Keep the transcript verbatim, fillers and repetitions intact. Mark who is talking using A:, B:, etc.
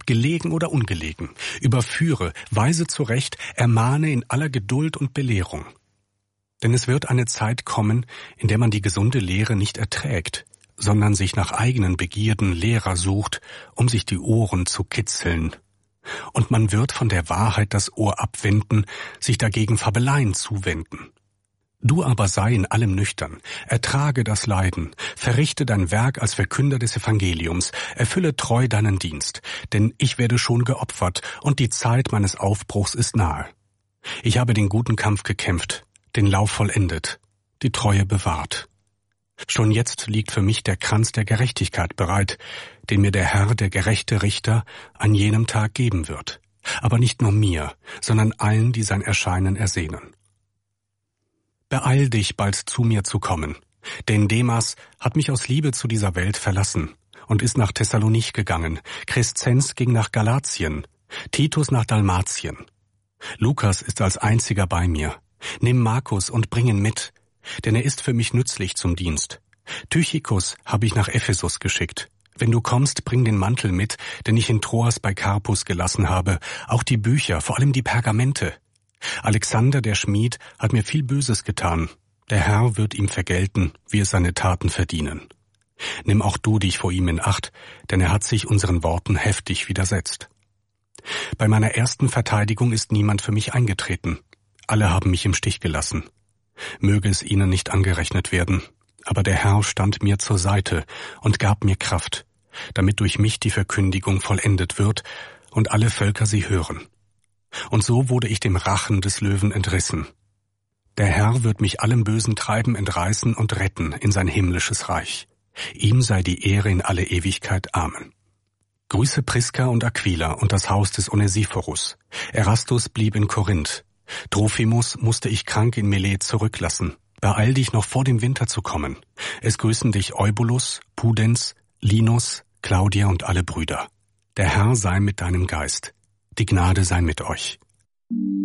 A: ob gelegen oder ungelegen, überführe, weise zurecht, ermahne in aller Geduld und Belehrung. Denn es wird eine Zeit kommen, in der man die gesunde Lehre nicht erträgt, sondern sich nach eigenen Begierden Lehrer sucht, um sich die Ohren zu kitzeln. Und man wird von der Wahrheit das Ohr abwenden, sich dagegen Fabeleien zuwenden. Du aber sei in allem nüchtern, ertrage das Leiden, verrichte dein Werk als Verkünder des Evangeliums, erfülle treu deinen Dienst, denn ich werde schon geopfert und die Zeit meines Aufbruchs ist nahe. Ich habe den guten Kampf gekämpft, den Lauf vollendet, die Treue bewahrt. Schon jetzt liegt für mich der Kranz der Gerechtigkeit bereit, den mir der Herr, der gerechte Richter, an jenem Tag geben wird. Aber nicht nur mir, sondern allen, die sein Erscheinen ersehnen. Beeil dich, bald zu mir zu kommen, denn Demas hat mich aus Liebe zu dieser Welt verlassen und ist nach Thessalonich gegangen, Crescens ging nach Galatien, Titus nach Dalmatien. Lukas ist als einziger bei mir. Nimm Markus und bring ihn mit, denn er ist für mich nützlich zum Dienst. Tychikus habe ich nach Ephesus geschickt. Wenn du kommst, bring den Mantel mit, den ich in Troas bei Karpus gelassen habe, auch die Bücher, vor allem die Pergamente. Alexander, der Schmied, hat mir viel Böses getan. Der Herr wird ihm vergelten, wie es seine Taten verdienen. Nimm auch du dich vor ihm in Acht, denn er hat sich unseren Worten heftig widersetzt. Bei meiner ersten Verteidigung ist niemand für mich eingetreten. Alle haben mich im Stich gelassen. Möge es ihnen nicht angerechnet werden, aber der Herr stand mir zur Seite und gab mir Kraft, damit durch mich die Verkündigung vollendet wird und alle Völker sie hören. Und so wurde ich dem Rachen des Löwen entrissen. Der Herr wird mich allem bösen Treiben entreißen und retten in sein himmlisches Reich. Ihm sei die Ehre in alle Ewigkeit. Amen. Grüße Priska und Aquila und das Haus des Onesiphorus. Erastus blieb in Korinth. Trophimus musste ich krank in Milet zurücklassen. Beeil dich noch vor dem Winter zu kommen. Es grüßen dich Eubulus, Pudens, Linus, Claudia und alle Brüder. Der Herr sei mit deinem Geist. Die Gnade sei mit euch.